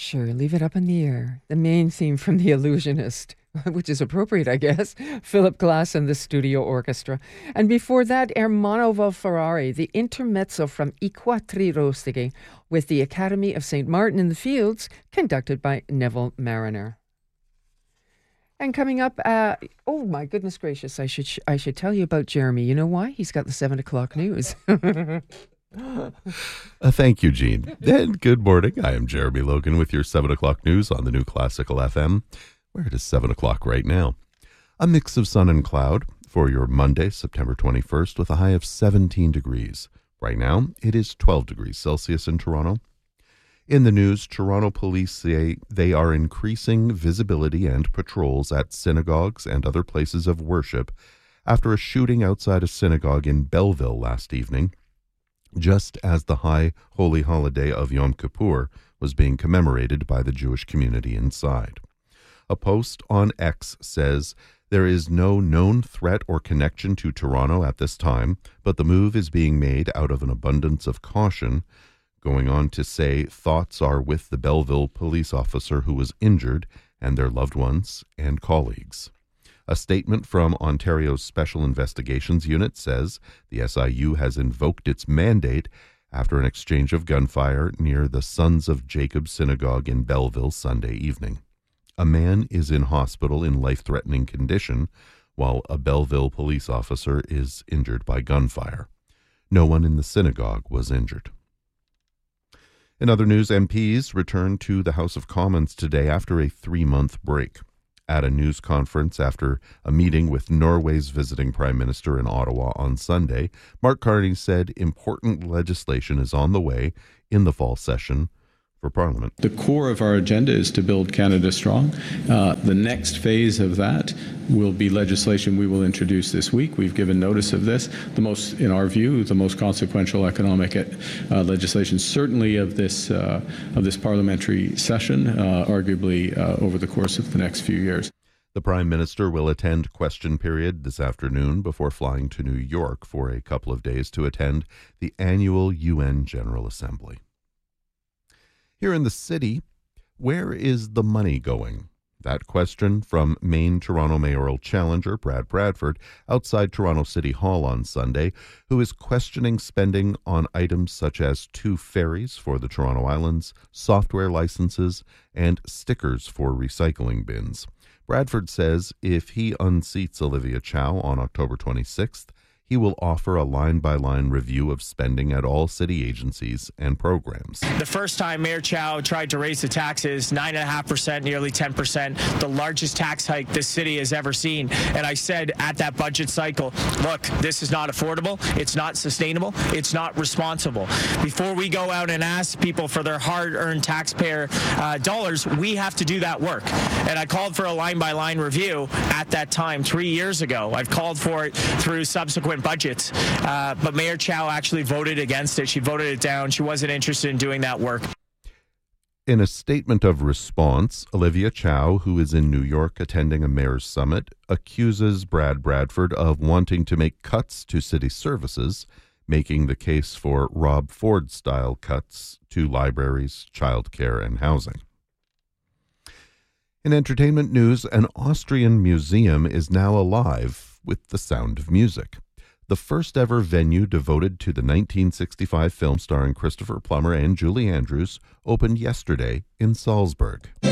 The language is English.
Sure, leave it up in the air. The main theme from The Illusionist, which is appropriate, I guess. Philip Glass and the Studio Orchestra. And before that, Ermanno Ferrari, the intermezzo from I Quattri Rostighi with the Academy of St. Martin in the Fields, conducted by Neville Mariner. And coming up, oh my goodness gracious, I should tell you about Jeremy. You know why? He's got the 7 o'clock news. Thank you, Jean. And good morning. I am Jeremy Logan with your 7 o'clock news on the New Classical FM, where it is 7 o'clock right now. A mix of sun and cloud for your Monday, September 21st, with a high of 17 degrees. Right now, it is 12 degrees Celsius in Toronto. In the news, Toronto police say they are increasing visibility and patrols at synagogues and other places of worship after a shooting outside a synagogue in Belleville last evening, just as the high holy holiday of Yom Kippur was being commemorated by the Jewish community inside. A post on X says, "There is no known threat or connection to Toronto at this time, but the move is being made out of an abundance of caution," going on to say thoughts are with the Belleville police officer who was injured and their loved ones and colleagues. A statement from Ontario's Special Investigations Unit says the SIU has invoked its mandate after an exchange of gunfire near the Sons of Jacob Synagogue in Belleville Sunday evening. A man is in hospital in life-threatening condition, while a Belleville police officer is injured by gunfire. No one in the synagogue was injured. In other news, MPs returned to the House of Commons today after a 3-month break. At a news conference after a meeting with Norway's visiting Prime Minister in Ottawa on Sunday, Mark Carney said important legislation is on the way in the fall session for Parliament. The core of our agenda is to build Canada strong. The next phase of that will be legislation we will introduce this week. We've given notice of this. In our view, the most consequential economic legislation, certainly of this parliamentary session, arguably over the course of the next few years. The Prime Minister will attend question period this afternoon before flying to New York for a couple of days to attend the annual UN General Assembly. Here in the city, where is the money going? That question from Maine Toronto mayoral challenger Brad Bradford outside Toronto City Hall on Sunday, who is questioning spending on items such as 2 ferries for the Toronto Islands, software licenses, and stickers for recycling bins. Bradford says if he unseats Olivia Chow on October 26th, he will offer a line-by-line review of spending at all city agencies and programs. The first time Mayor Chow tried to raise the taxes, 9.5%, nearly 10%, the largest tax hike this city has ever seen. And I said at that budget cycle, look, this is not affordable, it's not sustainable, it's not responsible. Before we go out and ask people for their hard-earned taxpayer dollars, we have to do that work. And I called for a line-by-line review at that time 3 years ago. I've called for it through subsequent budgets, but Mayor Chow actually voted against it. She voted it down. She wasn't interested in doing that work. In a statement of response, Olivia Chow, who is in New York attending a mayor's summit, accuses Brad Bradford of wanting to make cuts to city services, making the case for Rob Ford-style cuts to libraries, childcare, and housing. In entertainment news, an Austrian museum is now alive with the sound of music. The first ever venue devoted to the 1965 film starring Christopher Plummer and Julie Andrews opened yesterday in Salzburg.